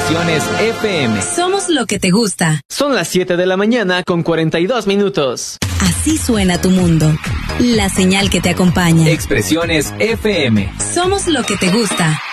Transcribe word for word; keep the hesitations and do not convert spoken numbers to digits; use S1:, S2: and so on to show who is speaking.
S1: Expresiones F M.
S2: Somos lo que te gusta.
S1: Son las siete de la mañana con cuarenta y dos minutos.
S2: Así suena tu mundo. La señal que te acompaña.
S1: Expresiones F M.
S2: Somos lo que te gusta.